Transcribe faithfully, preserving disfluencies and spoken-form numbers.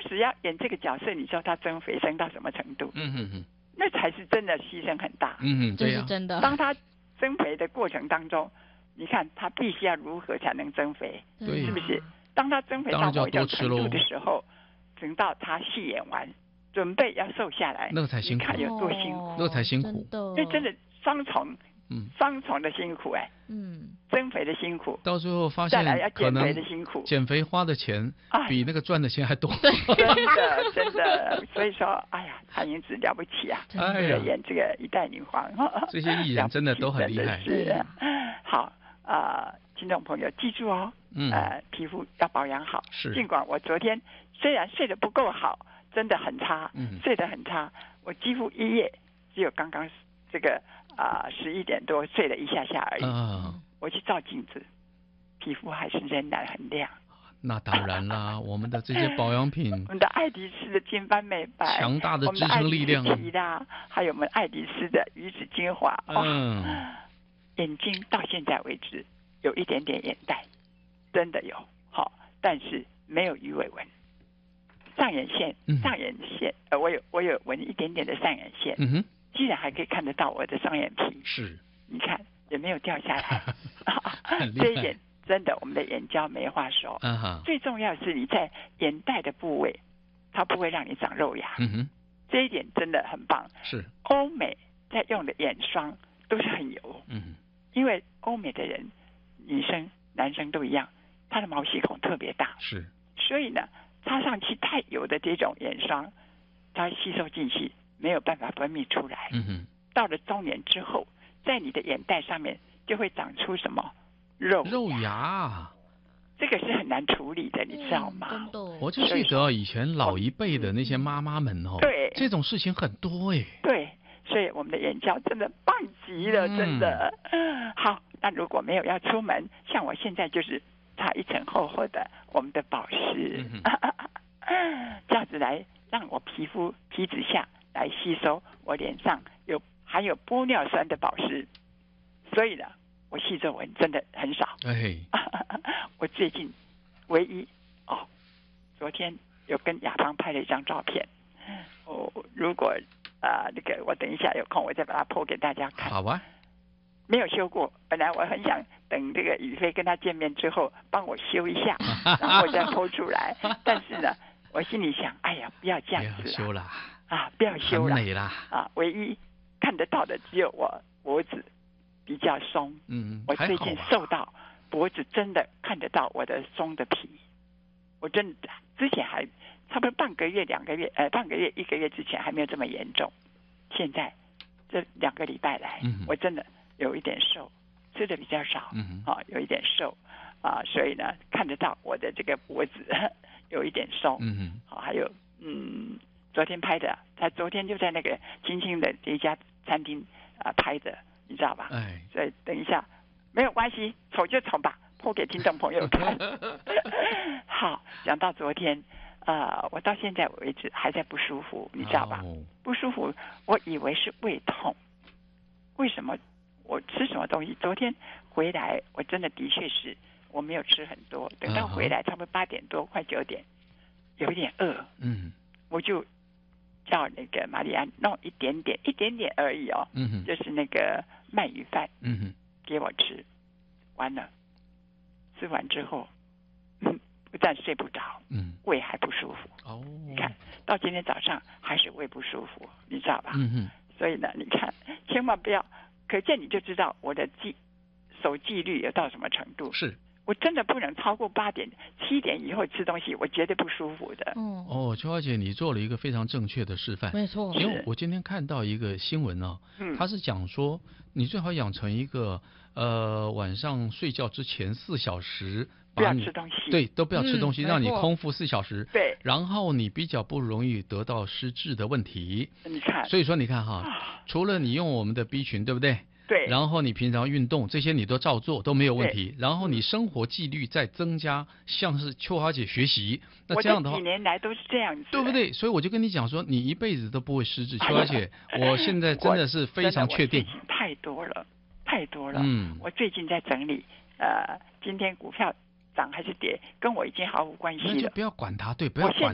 时要演这个角色，你说他增肥增到什么程度？ 嗯哼哼， 那才是真的牺牲很大。 嗯哼， 这对呀、 是真的。 当他增肥的过程当中，你看他必须要如何才能增肥？ 对是不是？当他增肥到某一种程度的时候，等到他戏演完，准备要瘦下来， 那个才辛苦， 你看有多辛苦， 那个才辛苦， 真因为真的双重， 嗯， 双重的辛苦哎、欸， 嗯， 增肥的辛苦， 到最后发再来现要减可能肥的辛苦， 减肥花的钱比那个赚的钱还多， 真的真的，所以说，哎呀，韩英子了不起啊， 哎呀， 演这个一代女皇， 这些艺人真的都很厉害， 是啊，好啊、呃，听众朋友记住哦， 嗯， 呃，皮肤要保养好， 是， 尽管我昨天虽然睡得不够好，真的很差， 嗯， 睡得很差，我几乎一夜只有刚刚这个啊十一点多睡了一下下而已， 嗯， 我去照镜子，皮肤还是仍然很亮。 那当然啦，我们的这些保养品， 我们的爱迪斯的金斑美白， 强大的支撑力量， 啦，还有我们爱迪斯的鱼子精华， 嗯， 眼睛到现在为止有一点点眼袋，真的有，好，但是没有鱼尾纹。上眼线，上眼线，呃，我有我有纹一点点的上眼线， 嗯哼， 居然还可以看得到我的双眼皮， 是， 你看也没有掉下来， 很厉害， 这一点真的我们的眼胶没话说， 嗯哼， 最重要是你在眼袋的部位，它不会让你长肉芽， 嗯哼， 这一点真的很棒。 是， 欧美在用的眼霜都是很油， 嗯， 因为欧美的人，女生、男生都一样，他的毛细孔特别大， 是， 所以呢，擦上去太油的这种眼霜，它吸收进去没有办法分泌出来。 嗯哼， 到了中年之后，在你的眼袋上面就会长出什么肉肉芽， 这个是很难处理的，你知道吗？ 真的， 我就记得以前老一辈的那些妈妈们哦， 对， 这种事情很多哎。 对，所以我们的眼胶真的棒极了，真的。嗯、好，那如果没有要出门，像我现在就是擦一层厚厚的我们的保湿，嗯、这样子来让我皮肤皮脂下来吸收我脸上有含有玻尿酸的保湿，所以呢，我细皱纹真的很少。 哎， 我最近唯一哦，昨天有跟雅芳拍了一张照片。哦，如果啊、呃、那个我等一下有空我再把它 po 给大家看。 好啊。 没有修过，本来我很想等这个宇飞跟他见面之后帮我修一下，然后我再 po 出来。但是呢，我心里想，哎呀，不要这样子不要修啦， 啊，不要修了， 很美啦啊，唯一看得到的只有我脖子比较松。 嗯， 我最近瘦到脖子真的看得到我的松的皮，我真的之前还差不多半个月、两个月，呃，半个月、一个月之前还没有这么严重，现在这两个礼拜来， 嗯、 我真的有一点瘦，吃的比较少， 嗯， 啊，有一点瘦，啊，所以呢，看得到我的这个脖子有一点松， 嗯， 好，还有嗯，昨天拍的，他昨天就在那个金星的这一家餐厅啊、呃、拍的，你知道吧？ 哎， 所以等一下没有关系，丑就丑吧，播给听众朋友看。好，讲到昨天。呃，我到现在为止还在不舒服，你知道吧？哦、不舒服，我以为是胃痛。为什么？我吃什么东西？昨天回来，我真的的确是我没有吃很多。等到回来，差不多八点多，快九点，有一点饿。 嗯， 我就叫那个玛丽安弄一点点，一点点而已哦。 嗯， 就是那个鳗鱼饭。 嗯， 给我吃，完了，吃完之后，嗯。不但睡不着， 嗯， 胃还不舒服。 哦， 你看到今天早上还是胃不舒服，你知道吧？ 嗯哼。 所以呢，你看，千万不要，可见你就知道我的纪守纪律有到什么程度。 是， 我真的不能超过八点、七点以后吃东西，我绝对不舒服的。 嗯， 哦，秋华姐，你做了一个非常正确的示范。 没错， 因为我今天看到一个新闻哦， 嗯， 他是讲说，你最好养成一个呃晚上睡觉之前四小时。 不要吃东西， 对，都不要吃东西， 嗯、 让你空腹四小时。 对， 然后你比较不容易得到失智的问题。 你看， 所以说你看哈， 啊、 除了你用我们的 B 群，对不对？ 对。 然后你平常运动这些你都照做都没有问题。然后你生活纪律在增加，像是秋华姐学习，那这样的话， 我这几年来都是这样子， 对不对？所以我就跟你讲说，你一辈子都不会失智。秋华姐，我现在真的是非常确定。 太多了，太多了。 嗯。 我最近在整理，呃，今天股票涨还是跌，跟我已经毫无关系了。 那就不要管它，对，不要管